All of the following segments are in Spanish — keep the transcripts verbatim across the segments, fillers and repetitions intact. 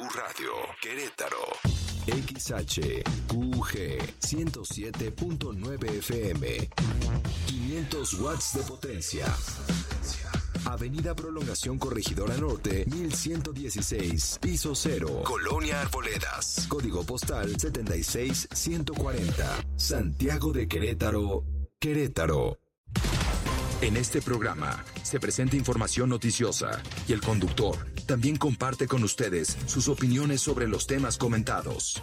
Radio, Querétaro. X H Q G ciento siete punto nueve F M. quinientos watts de potencia. Avenida Prolongación Corregidora Norte, mil ciento dieciséis, piso cero, Colonia Arboledas. Código postal setenta y seis ciento cuarenta. Santiago de Querétaro, Querétaro. En este programa se presenta información noticiosa y el conductor también comparte con ustedes sus opiniones sobre los temas comentados.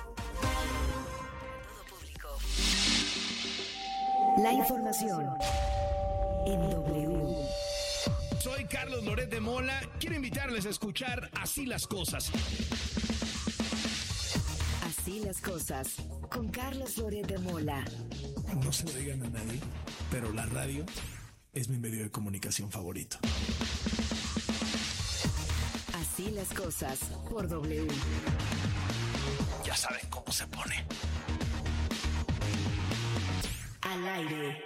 La información en W. Soy Carlos Loret de Mola. Quiero invitarles a escuchar Así las Cosas. Así las Cosas, con Carlos Loret de Mola. No se lo digan a nadie, pero la radio es mi medio de comunicación favorito. Así las Cosas, por W. Ya saben cómo se pone. Al aire.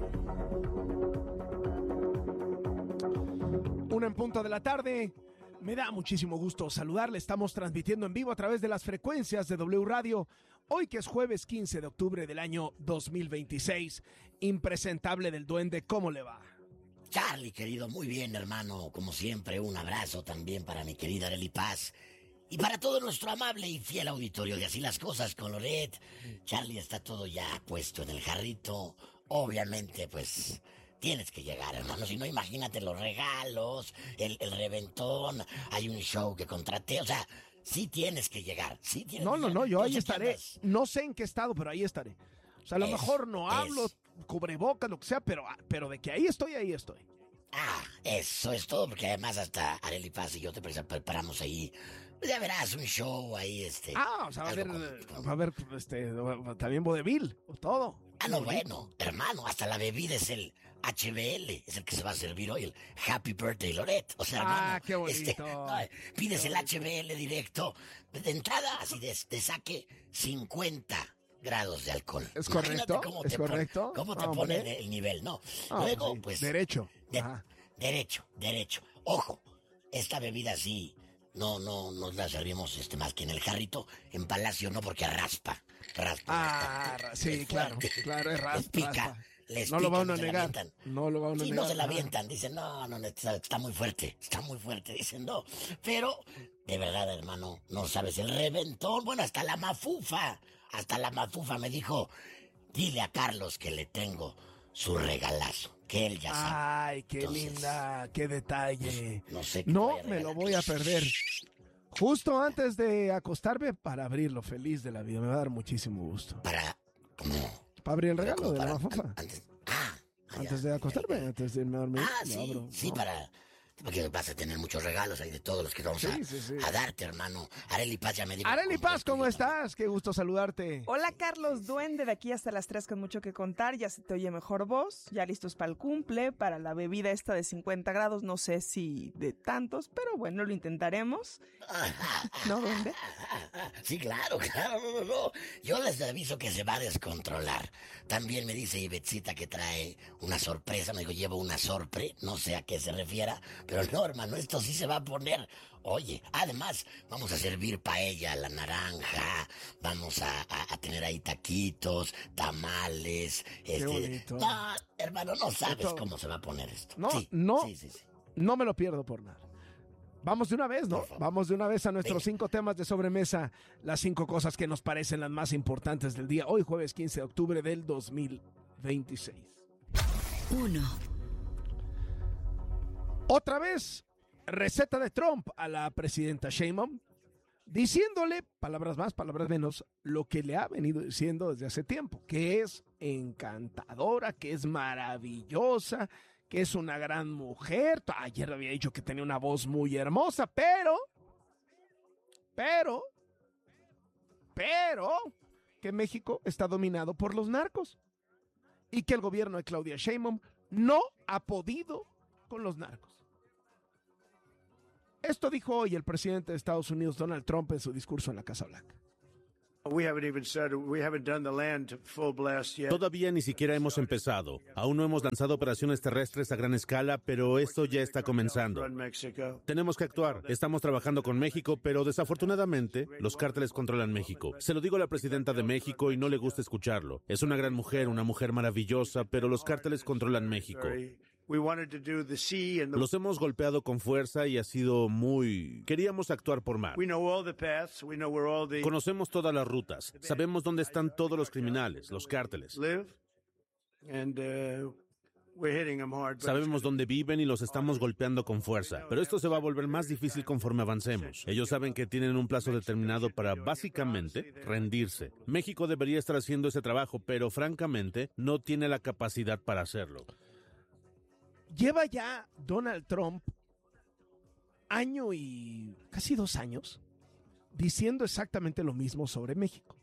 Una en punto de la tarde. Me da muchísimo gusto saludarle. Estamos transmitiendo en vivo a través de las frecuencias de W Radio. Hoy que es jueves quince de octubre del año dos mil veintiséis. Impresentable del Duende, ¿cómo le va? Charlie, querido, muy bien, hermano. Como siempre, un abrazo también para mi querida Arely Paz. Y para todo nuestro amable y fiel auditorio de Así las Cosas con Loret. Charlie, está todo ya puesto en el jarrito. Obviamente, pues, tienes que llegar, hermano. Si no, imagínate los regalos, el, el reventón. Hay un show que contraté. O sea, sí tienes que llegar. Sí tienes No, que no, llegar. no, yo Yo ahí sé que estaré. andas- No sé en qué estado, pero ahí estaré. O sea, a lo Es- mejor no es. hablo, cubrebocas, lo que sea, pero, pero de que ahí estoy, ahí estoy. Ah, eso es todo, porque además hasta Arely Paz y yo te pre- preparamos ahí, pues ya verás, un show ahí, este... Ah, o sea, va a haber, algo con- va a haber este, también vodevil, todo. Ah, no, bueno, hermano, hasta la bebida es el H B L, es el que se va a servir hoy, el Happy Birthday Loret. O sea, hermano, Ah, qué bonito. este, no, pides el H B L directo, de entrada, así de, te saque cincuenta grados de alcohol. ¿Es Imagínate correcto? cómo ¿Es te pon- correcto? cómo te Ah, pone hombre. el nivel, ¿no? Ah, Luego, sí, pues... derecho. de- Ajá. derecho, derecho. Ojo, esta bebida sí, no, no, no la servimos este, más que en el jarrito, en Palacio no, porque raspa, raspa. Ah, raspa. sí, Es claro, fuerte. claro, es raspa, Les pica, raspa. les No lo pica, va uno a se la negar, avientan. no lo va uno a Sí, negar. no se la Ajá. avientan, dicen, no, no, está, está muy fuerte, está muy fuerte, dicen, no. Pero, de verdad, hermano, no sabes, el reventón, bueno, hasta la mafufa, hasta la mafufa me dijo, dile a Carlos que le tengo su regalazo, que él ya sabe. Ay, qué Entonces, linda, qué detalle. No sé qué No, voy a me lo regalar. voy a perder. Justo antes de acostarme para abrirlo, feliz de la vida. Me va a dar muchísimo gusto. Para, como... Para abrir el regalo como de la para- mafufa. an- Antes, ah, ah, Antes ya, de acostarme, ya, ya. antes de irme a dormir. Ah, lo sí, abro. sí, No. para... Porque vas a tener muchos regalos ahí de todos los que vamos Sí, a, sí, sí. a darte, hermano. Arely Paz ya me dijo... Arely Paz, ¿cómo completo. estás? Qué gusto saludarte. Hola Carlos Duende, de aquí hasta las tres con mucho que contar, ya se te oye mejor voz, ya listos para el cumple, para la bebida esta de cincuenta grados, no sé si de tantos, pero bueno, lo intentaremos. ¿No, Duende? Sí, claro, claro, no, no, no. Yo les aviso que se va a descontrolar. También me dice Ivetcita que trae una sorpresa. Me dijo, llevo una sorpre. No sé a qué se refiera. Pero no, hermano, esto sí se va a poner. Oye, además, vamos a servir paella a la naranja. Vamos a, a, a tener ahí taquitos, tamales. Este... bonito. No, hermano, no sabes Esto- cómo se va a poner esto. No, Sí, no. Sí, sí, sí. No me lo pierdo por nada. Vamos de una vez, ¿no? Por favor. Vamos de una vez a nuestros Venga. cinco temas de sobremesa, las cinco cosas que nos parecen las más importantes del día. Hoy jueves quince de octubre del dos mil veintiséis. uno. Otra vez, receta de Trump a la presidenta Sheinbaum, diciéndole, palabras más, palabras menos, lo que le ha venido diciendo desde hace tiempo, que es encantadora, que es maravillosa, que es una gran mujer. Ayer había dicho que tenía una voz muy hermosa, pero, pero, pero, que México está dominado por los narcos y que el gobierno de Claudia Sheinbaum no ha podido con los narcos. Esto dijo hoy el presidente de Estados Unidos, Donald Trump, en su discurso en la Casa Blanca. Todavía ni siquiera hemos empezado. Aún no hemos lanzado operaciones terrestres a gran escala, pero esto ya está comenzando. Tenemos que actuar. Estamos trabajando con México, pero desafortunadamente los cárteles controlan México. Se lo digo a la presidenta de México y no le gusta escucharlo. Es una gran mujer, una mujer maravillosa, pero los cárteles controlan México. Los hemos golpeado con fuerza y ha sido muy... Queríamos actuar por mar. Conocemos todas las rutas. Sabemos dónde están todos los criminales, los cárteles. Sabemos dónde viven y los estamos golpeando con fuerza. Pero esto se va a volver más difícil conforme avancemos. Ellos saben que tienen un plazo determinado para, básicamente, rendirse. México debería estar haciendo ese trabajo, pero, francamente, no tiene la capacidad para hacerlo. Lleva ya Donald Trump año y casi dos años diciendo exactamente lo mismo sobre México.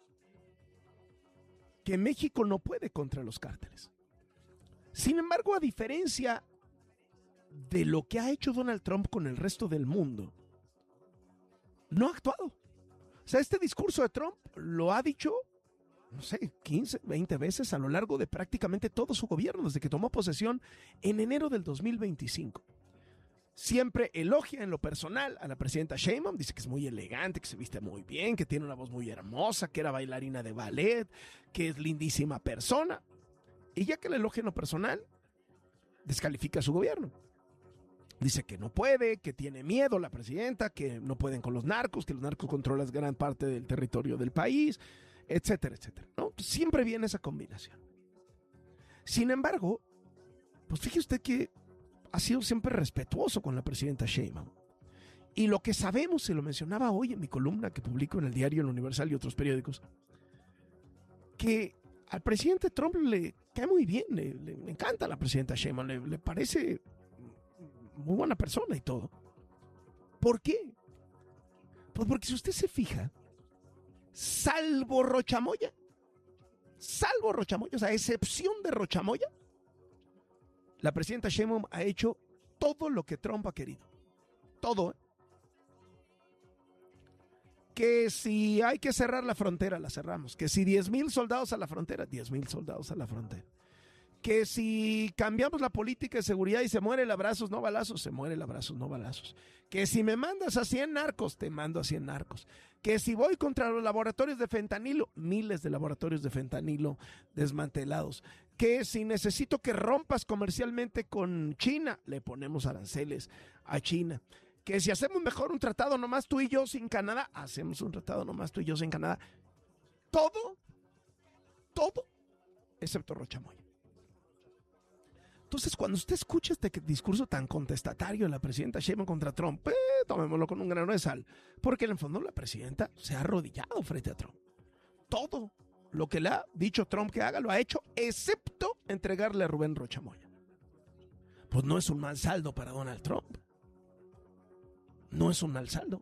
Que México no puede contra los cárteles. Sin embargo, a diferencia de lo que ha hecho Donald Trump con el resto del mundo, no ha actuado. O sea, este discurso de Trump lo ha dicho, no sé, quince, veinte veces a lo largo de prácticamente todo su gobierno, desde que tomó posesión en enero del dos mil veinticinco. Siempre elogia en lo personal a la presidenta Sheinbaum, dice que es muy elegante, que se viste muy bien, que tiene una voz muy hermosa, que era bailarina de ballet, que es lindísima persona. Y ya que le elogia en lo personal, descalifica a su gobierno. Dice que no puede, que tiene miedo la presidenta, que no pueden con los narcos, que los narcos controlan gran parte del territorio del país, etcétera, etcétera, ¿no? Siempre viene esa combinación. Sin embargo, pues fíjese usted que ha sido siempre respetuoso con la presidenta Sheinbaum. Y lo que sabemos, se lo mencionaba hoy en mi columna que publico en el diario El Universal y otros periódicos, que al presidente Trump le cae muy bien, le, le encanta la presidenta Sheinbaum, le, le parece muy buena persona y todo. ¿Por qué? Pues porque si usted se fija, salvo Rochamoya, salvo Rochamoya, o sea, a excepción de Rochamoya, la presidenta Sheinbaum ha hecho todo lo que Trump ha querido. Todo, ¿eh? Que si hay que cerrar la frontera, la cerramos. Que si diez mil soldados a la frontera, diez mil soldados a la frontera. Que si cambiamos la política de seguridad y se muere el abrazos, no balazos, se muere el abrazos, no balazos. Que si me mandas a cien narcos, te mando a cien narcos. Que si voy contra los laboratorios de fentanilo, miles de laboratorios de fentanilo desmantelados. Que si necesito que rompas comercialmente con China, le ponemos aranceles a China. Que si hacemos mejor un tratado nomás tú y yo sin Canadá, hacemos un tratado nomás tú y yo sin Canadá. Todo, todo, excepto Rochamoya. Entonces, cuando usted escucha este discurso tan contestatario de la presidenta Sheinbaum contra Trump, eh, tomémoslo con un grano de sal, porque en el fondo la presidenta se ha arrodillado frente a Trump. Todo lo que le ha dicho Trump que haga lo ha hecho, excepto entregarle a Rubén Rochamoya. Pues no es un mal saldo para Donald Trump. No es un mal saldo.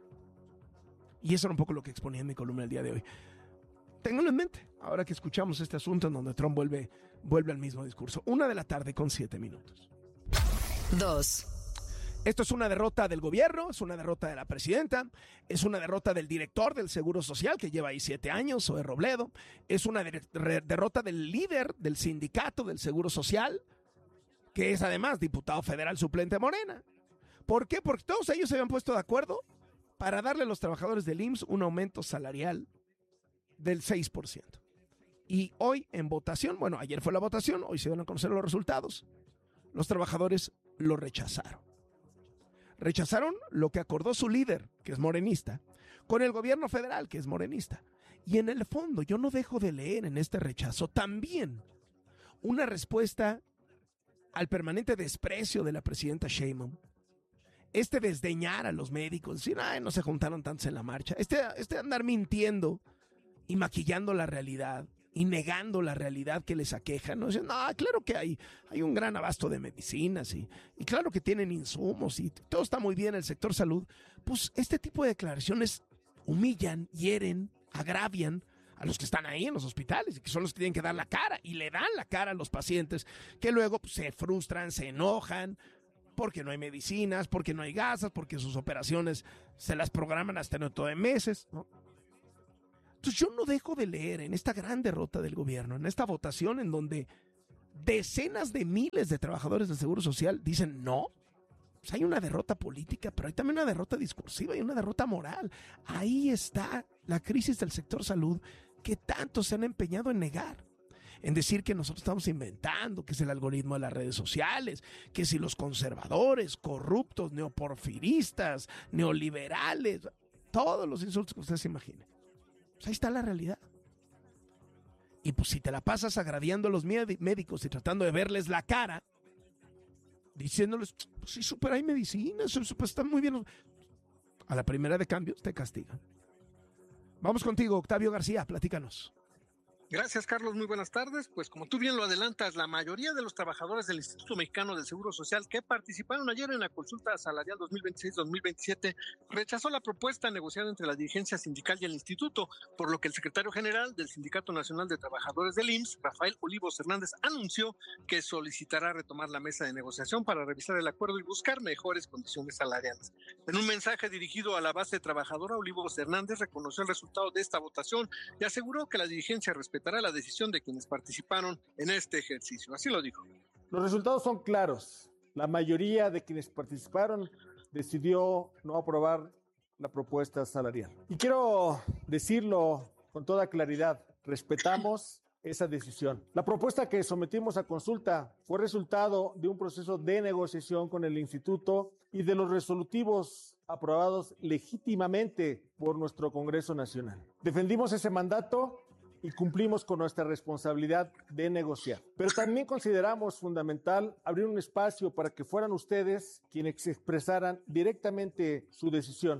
Y eso era un poco lo que exponía en mi columna el día de hoy. Ténganlo en mente, ahora que escuchamos este asunto en donde Trump vuelve, vuelve al mismo discurso. Una de la tarde con siete minutos. Dos. Esto es una derrota del gobierno, es una derrota de la presidenta, es una derrota del director del Seguro Social, que lleva ahí siete años, Zoe Robledo, es una de- re- derrota del líder del sindicato del Seguro Social, que es además diputado federal suplente de Morena. ¿Por qué? Porque todos ellos se habían puesto de acuerdo para darle a los trabajadores del I M S S un aumento salarial del seis por ciento. Y hoy en votación, bueno, ayer fue la votación, hoy se van a conocer los resultados, los trabajadores lo rechazaron. Rechazaron lo que acordó su líder, que es morenista, con el gobierno federal, que es morenista. Y en el fondo, yo no dejo de leer en este rechazo también una respuesta al permanente desprecio de la presidenta Sheinbaum. Este desdeñar a los médicos, decir, ay, no se juntaron tantos en la marcha. Este, este andar mintiendo y maquillando la realidad y negando la realidad que les aqueja, ¿no? Dicen, no, claro que hay, hay un gran abasto de medicinas y, y claro que tienen insumos y todo está muy bien en el sector salud. Pues este tipo de declaraciones humillan, hieren, agravian a los que están ahí en los hospitales y que son los que tienen que dar la cara y le dan la cara a los pacientes que luego pues, se frustran, se enojan porque no hay medicinas, porque no hay gasas, porque sus operaciones se las programan hasta dentro de meses, ¿no? Entonces yo no dejo de leer en esta gran derrota del gobierno, en esta votación en donde decenas de miles de trabajadores del Seguro Social dicen no. Pues hay una derrota política, pero hay también una derrota discursiva y una derrota moral. Ahí está la crisis del sector salud que tanto se han empeñado en negar. En decir que nosotros estamos inventando, que es el algoritmo de las redes sociales, que si los conservadores, corruptos, neoporfiristas, neoliberales, todos los insultos que ustedes se imaginen. Pues ahí está la realidad. Y pues si te la pasas agraviando a los médicos y tratando de verles la cara, diciéndoles, pues sí, super, hay medicinas, super, están muy bien. A la primera de cambios te castigan. Vamos contigo, Octavio García, platícanos. Gracias, Carlos. Muy buenas tardes. Pues como tú bien lo adelantas, la mayoría de los trabajadores del Instituto Mexicano del Seguro Social que participaron ayer en la consulta salarial dos mil veintiséis dos mil veintisiete rechazó la propuesta negociada entre la dirigencia sindical y el instituto, por lo que el secretario general del Sindicato Nacional de Trabajadores del I M S S, Rafael Olivos Hernández, anunció que solicitará retomar la mesa de negociación para revisar el acuerdo y buscar mejores condiciones salariales. En un mensaje dirigido a la base trabajadora, Olivos Hernández reconoció el resultado de esta votación y aseguró que la dirigencia respetará la decisión de quienes participaron en este ejercicio. Así lo dijo. Los resultados son claros. La mayoría de quienes participaron decidió no aprobar la propuesta salarial. Y quiero decirlo con toda claridad, respetamos esa decisión. La propuesta que sometimos a consulta fue resultado de un proceso de negociación con el instituto y de los resolutivos aprobados legítimamente por nuestro Congreso Nacional. Defendimos ese mandato y cumplimos con nuestra responsabilidad de negociar. Pero también consideramos fundamental abrir un espacio para que fueran ustedes quienes expresaran directamente su decisión.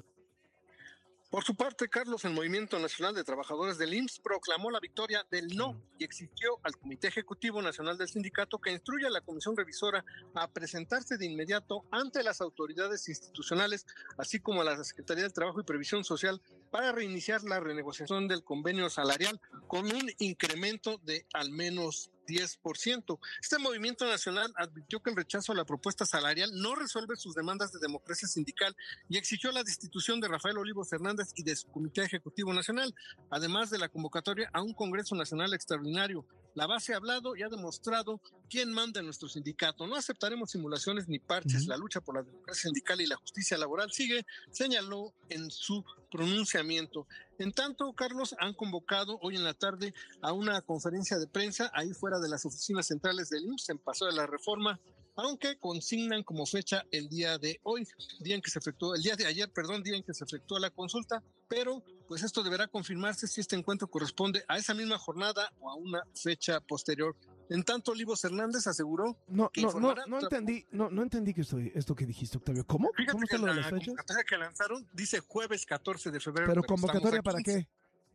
Por su parte, Carlos, el Movimiento Nacional de Trabajadores del I M S S proclamó la victoria del no y exigió al Comité Ejecutivo Nacional del Sindicato que instruya a la Comisión Revisora a presentarse de inmediato ante las autoridades institucionales, así como a la Secretaría del Trabajo y Previsión Social, para reiniciar la renegociación del convenio salarial con un incremento de al menos diez por ciento. Este movimiento nacional advirtió que el rechazo a la propuesta salarial no resuelve sus demandas de democracia sindical y exigió la destitución de Rafael Olivos Hernández y de su Comité Ejecutivo Nacional, además de la convocatoria a un Congreso Nacional extraordinario. La base ha hablado y ha demostrado quién manda en nuestro sindicato. No aceptaremos simulaciones ni parches. Uh-huh. La lucha por la democracia sindical y la justicia laboral sigue, señaló en su pronunciamiento. En tanto, Carlos, han convocado hoy en la tarde a una conferencia de prensa ahí fuera de las oficinas centrales del I M S S en Paseo de la Reforma, aunque consignan como fecha el día de hoy, día en que se efectuó, el día de ayer, perdón, día en que se efectuó la consulta, pero pues esto deberá confirmarse si este encuentro corresponde a esa misma jornada o a una fecha posterior. En tanto, Olivos Hernández aseguró no, que no, informará... No, no entendí, no, no entendí que esto, esto que dijiste, Octavio. ¿Cómo? Fíjate ¿Cómo que está lo de la las fechas? convocatoria que lanzaron dice jueves catorce de febrero. ¿Pero convocatoria para qué?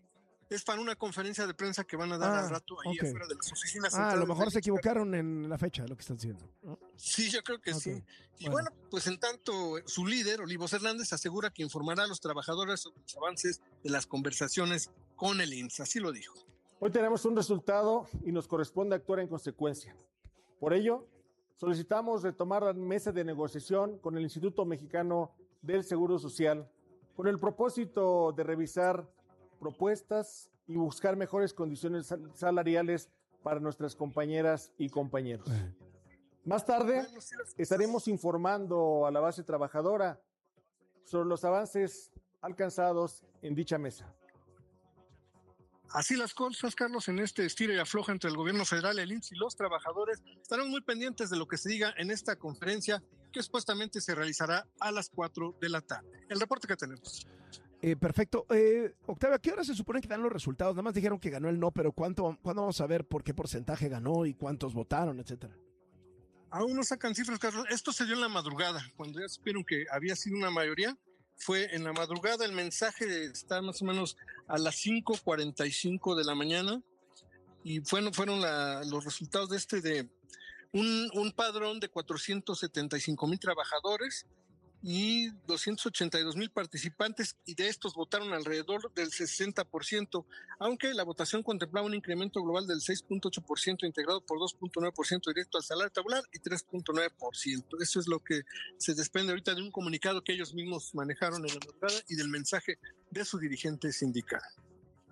Es para una conferencia de prensa que van a dar ah, al rato ahí okay. afuera de las oficinas. Ah, a lo mejor se equivocaron en la fecha, lo que están diciendo, ¿no? Sí, yo creo que okay. sí. Y bueno. bueno, pues en tanto, su líder, Olivos Hernández, asegura que informará a los trabajadores sobre los avances de las conversaciones con el I M S S. Así lo dijo. Hoy tenemos un resultado y nos corresponde actuar en consecuencia. Por ello, solicitamos retomar la mesa de negociación con el Instituto Mexicano del Seguro Social con el propósito de revisar propuestas y buscar mejores condiciones salariales para nuestras compañeras y compañeros. Más tarde estaremos informando a la base trabajadora sobre los avances alcanzados en dicha mesa. Así las cosas, Carlos, en este estira y afloja entre el gobierno federal, el I M S S y los trabajadores, estarán muy pendientes de lo que se diga en esta conferencia que supuestamente se realizará a las cuatro de la tarde. El reporte que tenemos. Eh, perfecto. Eh, Octavio, ¿a qué hora se supone que dan los resultados? Nada más dijeron que ganó el no, pero ¿cuánto, ¿cuándo vamos a ver por qué porcentaje ganó y cuántos votaron, etcétera? Aún no sacan cifras, Carlos. Esto se dio en la madrugada, cuando ya supieron que había sido una mayoría. Fue en la madrugada, el mensaje está más o menos a las cinco cuarenta y cinco de la mañana y fueron, fueron la, los resultados de este de un, un padrón de cuatrocientos setenta y cinco mil trabajadores y doscientos ochenta y dos mil participantes, y de estos votaron alrededor del sesenta por ciento, aunque la votación contemplaba un incremento global del seis punto ocho por ciento integrado por dos punto nueve por ciento directo al salario tabular y tres punto nueve por ciento. Eso es lo que se desprende ahorita de un comunicado que ellos mismos manejaron en la madrugada y del mensaje de su dirigente sindical.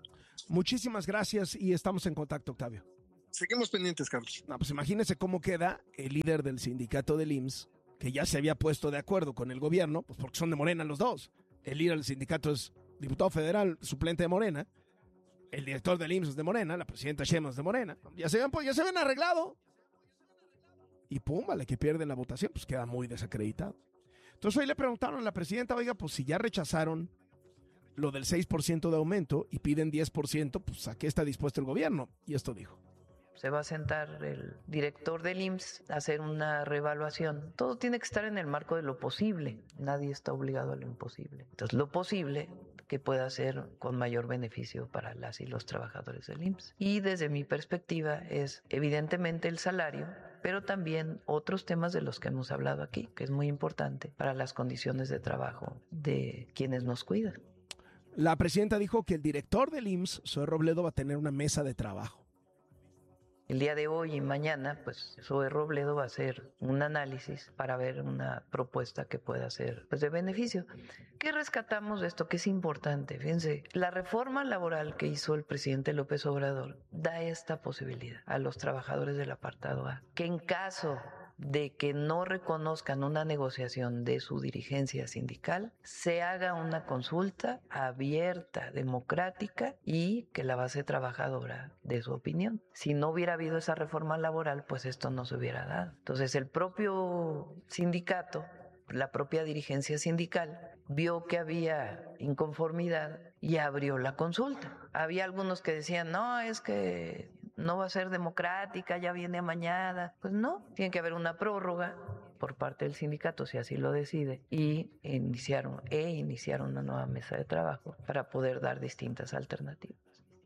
Muchísimas gracias y estamos en contacto, Octavio. Seguimos pendientes, Carlos. No, pues imagínese cómo queda el líder del sindicato del I M S S, que ya se había puesto de acuerdo con el gobierno, pues porque son de Morena los dos. El líder del sindicato es diputado federal, suplente de Morena. El director del I M S S es de Morena, la presidenta Sheinbaum es de Morena. Ya se habían, pues, ya se habían arreglado. Y pum, vale, que pierden la votación, pues queda muy desacreditado. Entonces hoy le preguntaron a la presidenta, oiga, pues si ya rechazaron lo del seis por ciento de aumento y piden diez por ciento, pues ¿a qué está dispuesto el gobierno? Y esto dijo. Se va a sentar el director del I M S S a hacer una reevaluación. Todo tiene que estar en el marco de lo posible. Nadie está obligado a lo imposible. Entonces, lo posible que pueda ser con mayor beneficio para las y los trabajadores del I M S S. Y desde mi perspectiva es evidentemente el salario, pero también otros temas de los que hemos hablado aquí, que es muy importante para las condiciones de trabajo de quienes nos cuidan. La presidenta dijo que el director del I M S S, Zoe Robledo, va a tener una mesa de trabajo. El día de hoy y mañana, pues Zoe Robledo va a hacer un análisis para ver una propuesta que pueda ser, pues, de beneficio. ¿Qué rescatamos de esto? Que es importante. Fíjense, la reforma laboral que hizo el presidente López Obrador da esta posibilidad a los trabajadores del apartado A, que en caso de que no reconozcan una negociación de su dirigencia sindical, se haga una consulta abierta, democrática y que la base trabajadora dé su opinión. Si no hubiera habido esa reforma laboral, pues esto no se hubiera dado. Entonces el propio sindicato, la propia dirigencia sindical, vio que había inconformidad y abrió la consulta. Había algunos que decían, no, es que no va a ser democrática, ya viene mañana. Pues no, tiene que haber una prórroga por parte del sindicato, si así lo decide, y iniciaron, e iniciaron una nueva mesa de trabajo para poder dar distintas alternativas.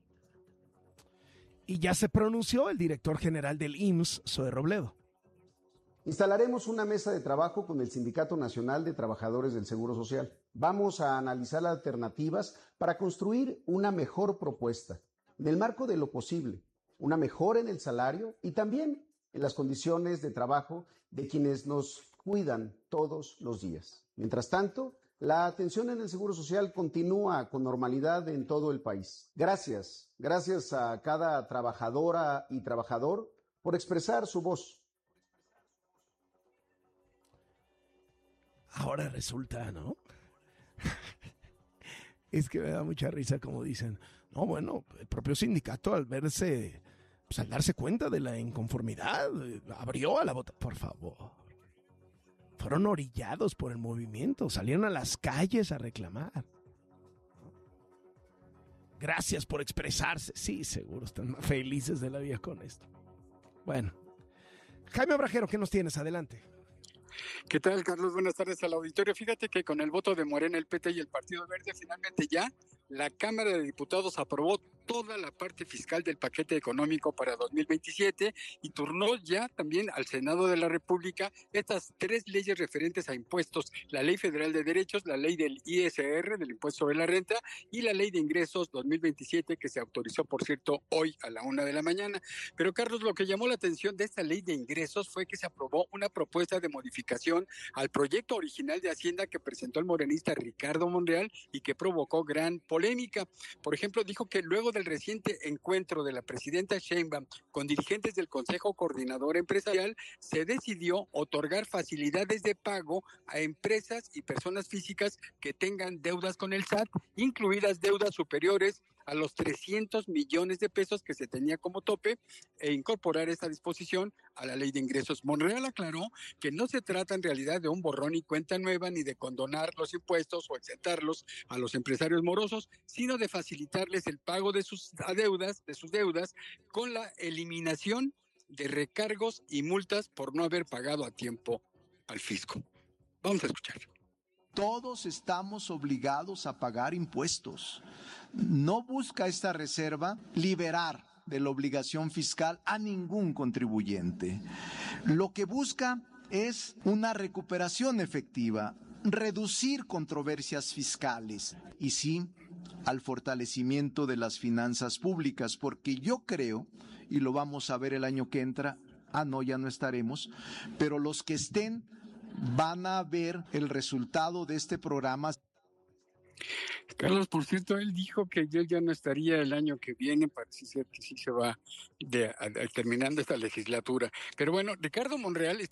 Y ya se pronunció el director general del I M S S, Zoe Robledo. Instalaremos una mesa de trabajo con el Sindicato Nacional de Trabajadores del Seguro Social. Vamos a analizar alternativas para construir una mejor propuesta, en el marco de lo posible, una mejora en el salario y también en las condiciones de trabajo de quienes nos cuidan todos los días. Mientras tanto, la atención en el Seguro Social continúa con normalidad en todo el país. Gracias, gracias a cada trabajadora y trabajador por expresar su voz. Ahora resulta, ¿no? Es que me da mucha risa como dicen, no, bueno, el propio sindicato al verse, pues al darse cuenta de la inconformidad, abrió a la votación. Por favor. Fueron orillados por el movimiento, salieron a las calles a reclamar. Gracias por expresarse. Sí, seguro están felices de la vida con esto. Bueno. Jaime Obrajero, ¿qué nos tienes? Adelante. ¿Qué tal, Carlos? Buenas tardes al auditorio. Fíjate que con el voto de Morena, el P T y el Partido Verde, finalmente ya la Cámara de Diputados aprobó toda la parte fiscal del paquete económico para dos mil veintisiete y turnó ya también al Senado de la República estas tres leyes referentes a impuestos, la Ley Federal de Derechos, la Ley del I S R, del Impuesto sobre la Renta, y la Ley de Ingresos dos mil veintisiete, que se autorizó, por cierto, hoy a la una de la mañana. Pero, Carlos, lo que llamó la atención de esta Ley de Ingresos fue que se aprobó una propuesta de modificación al proyecto original de Hacienda que presentó el morenista Ricardo Monreal y que provocó gran polémica. Por ejemplo, dijo que luego del reciente encuentro de la presidenta Sheinbaum con dirigentes del Consejo Coordinador Empresarial, se decidió otorgar facilidades de pago a empresas y personas físicas que tengan deudas con el S A T, incluidas deudas superiores a los trescientos millones de pesos que se tenía como tope, e incorporar esta disposición a la Ley de Ingresos. Monreal aclaró que no se trata en realidad de un borrón y cuenta nueva, ni de condonar los impuestos o exentarlos a los empresarios morosos, sino de facilitarles el pago de sus deudas, de sus deudas, con la eliminación de recargos y multas por no haber pagado a tiempo al fisco. Vamos a escuchar. Todos estamos obligados a pagar impuestos. No busca esta reserva liberar de la obligación fiscal a ningún contribuyente. Lo que busca es una recuperación efectiva, reducir controversias fiscales y sí al fortalecimiento de las finanzas públicas, porque yo creo, y lo vamos a ver el año que entra, ah no, ya no estaremos, pero los que estén van a ver el resultado de este programa. Carlos, por cierto, él dijo que yo ya no estaría el año que viene, parece ser que sí se va de, a, a, terminando esta legislatura. Pero bueno, Ricardo Monreal